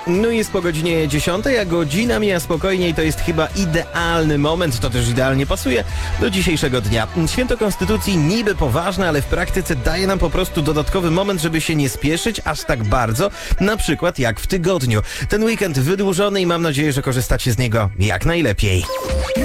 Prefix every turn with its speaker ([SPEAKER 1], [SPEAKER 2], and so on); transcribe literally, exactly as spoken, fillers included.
[SPEAKER 1] No jest po godzinie dziesiątej, a godzina mija spokojniej, to jest chyba idealny moment, to też idealnie pasuje do dzisiejszego dnia. Święto Konstytucji niby poważne, ale w praktyce daje nam po prostu dodatkowy moment, żeby się nie spieszyć aż tak bardzo, na przykład jak w tygodniu. Ten weekend wydłużony i mam nadzieję, że korzystacie z niego jak najlepiej.